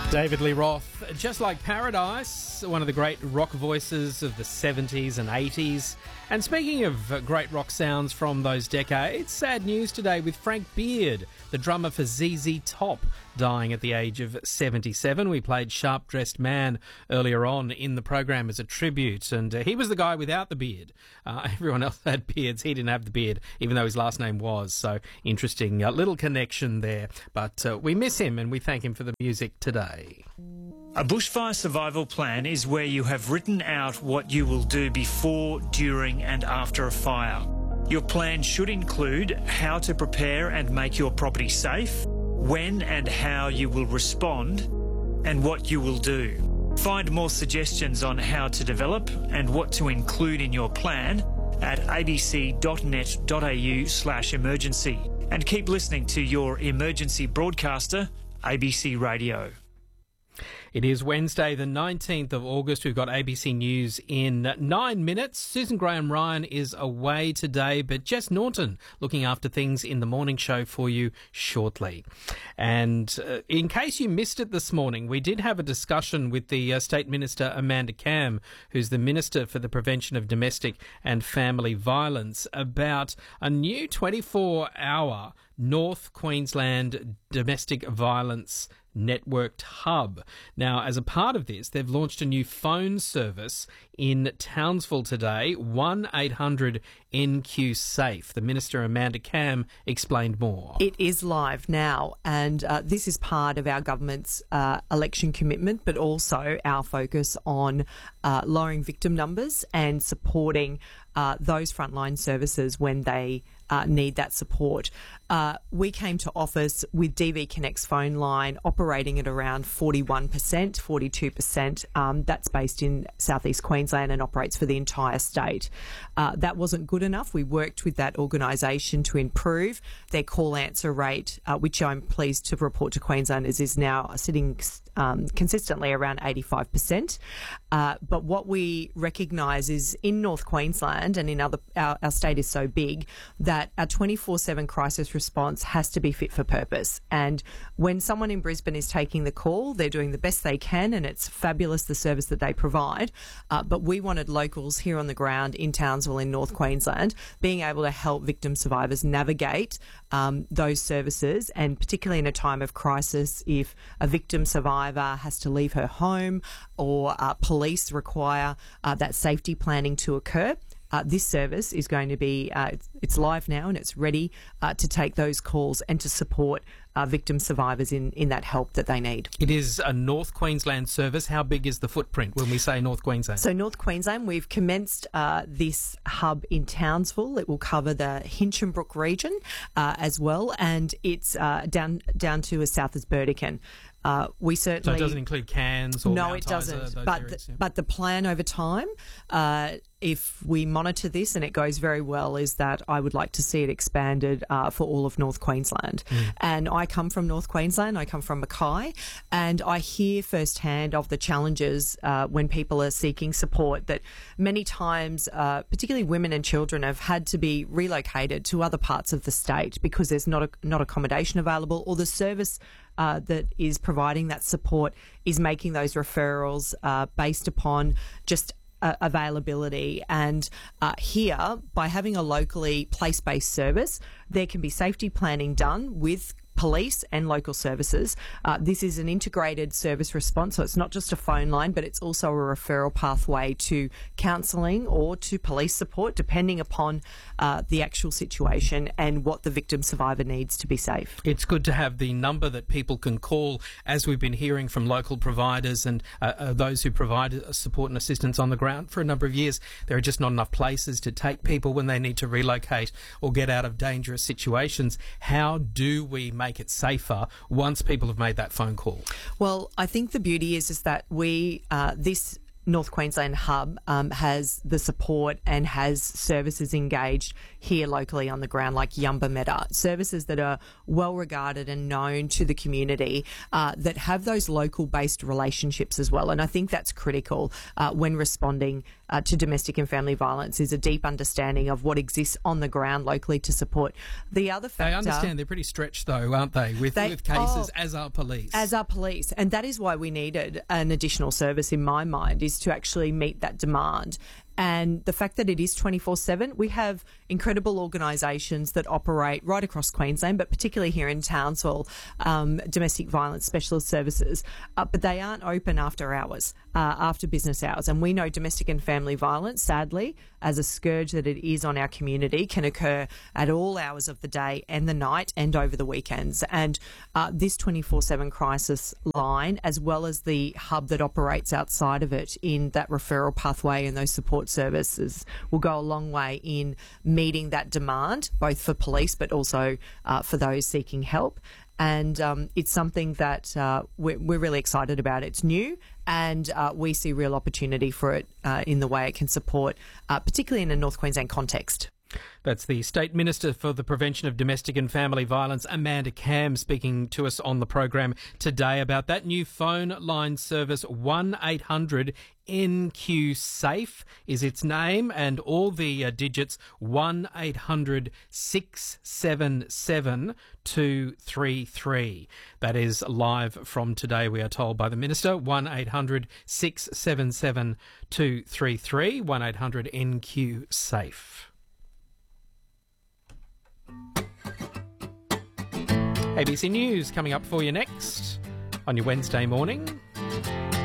David Lee Roth, Just Like Paradise, one of the great rock voices of the 70s and 80s. And speaking of great rock sounds from those decades, sad news today with Frank Beard, the drummer for ZZ Top, dying at the age of 77. We played Sharp Dressed Man earlier on in the program as a tribute, and he was the guy without the beard. Everyone else had beards. He didn't have the beard, even though his last name was. So interesting little connection there. But we miss him and we thank him for the music today. A bushfire survival plan is where you have written out what you will do before, during and after a fire. Your plan should include how to prepare and make your property safe, when and how you will respond, and what you will do. Find more suggestions on how to develop and what to include in your plan at abc.net.au/emergency. And keep listening to your emergency broadcaster, ABC Radio. It is Wednesday, the 19th of August. We've got ABC News in 9 minutes. Susan Graham-Ryan is away today, but Jess Norton looking after things in the morning show for you shortly. And in case you missed it this morning, we did have a discussion with the State Minister Amanda Cam, who's the Minister for the Prevention of Domestic and Family Violence, about a new 24-hour North Queensland domestic violence networked hub. Now, as a part of this, they've launched a new phone service in Townsville today, 1-800-NQ-SAFE. The Minister, Amanda Cam, explained more. It is live now, and this is part of our government's election commitment, but also our focus on lowering victim numbers and supporting those frontline services when they need that support. We came to office with DV Connect's phone line operating at around 41%, 42%. That's based in southeast Queensland and operates for the entire state. That wasn't good enough. We worked with that organisation to improve their call answer rate, which I'm pleased to report to Queenslanders is now sitting consistently around 85%. But what we recognise is in North Queensland and in our state is so big that our 24/7 crisis response has to be fit for purpose. And when someone in Brisbane is taking the call, they're doing the best they can, and it's fabulous the service that they provide. But we wanted locals here on the ground in Townsville in North Queensland being able to help victim survivors navigate those services, and particularly in a time of crisis, if a victim survivor has to leave her home or police require that safety planning to occur. This service is going to be, it's live now and it's ready to take those calls and to support victim survivors in that help that they need. It is a North Queensland service. How big is the footprint when we say North Queensland? So North Queensland, we've commenced this hub in Townsville. It will cover the Hinchinbrook region as well, and it's down to as south as Burdekin. We certainly... So it doesn't include Cairns or No, Mount it Isa, doesn't. those areas, yeah. But the plan over time, if we monitor this and it goes very well, is that I would like to see it expanded for all of North Queensland. And I come from North Queensland. I come from Mackay, and I hear firsthand of the challenges when people are seeking support, that many times, particularly women and children, have had to be relocated to other parts of the state because there's not accommodation available, or the service that is providing that support is making those referrals based upon just availability. And here, by having a locally place-based service, there can be safety planning done with police and local services. This is an integrated service response, so it's not just a phone line, but it's also a referral pathway to counselling or to police support, depending upon the actual situation and what the victim survivor needs to be safe. It's good to have the number that people can call, as we've been hearing from local providers and those who provide support and assistance on the ground for a number of years. There are just not enough places to take people when they need to relocate or get out of dangerous situations. How do we make it safer once people have made that phone call? Well, I think the beauty is that we, this North Queensland hub has the support and has services engaged here locally on the ground, like Yumba Meta, services that are well regarded and known to the community, that have those local based relationships as well. And I think that's critical when responding to domestic and family violence is a deep understanding of what exists on the ground locally to support. The other factor... They understand they're pretty stretched, though, aren't they, with cases, as are police. As are police. And that is why we needed an additional service, in my mind, is to actually meet that demand. And the fact that it is 24/7, we have incredible organisations that operate right across Queensland, but particularly here in Townsville, domestic violence specialist services, but they aren't open after hours, after business hours. And we know domestic and family violence, sadly, as a scourge that it is on our community, can occur at all hours of the day and the night and over the weekends. And this 24/7 crisis line, as well as the hub that operates outside of it in that referral pathway and those support services, will go a long way in meeting that demand, both for police but also for those seeking help. And it's something that we're really excited about. It's new, and we see real opportunity for it in the way it can support, particularly in a North Queensland context. That's the State Minister for the Prevention of Domestic and Family Violence, Amanda Cam, speaking to us on the program today about that new phone line service. 1-800 NQ Safe is its name, and all the digits 1-800 677 233. That is live from today, we are told by the Minister. 1-800 677 233. 1-800 NQ Safe. ABC News coming up for you next on your Wednesday morning.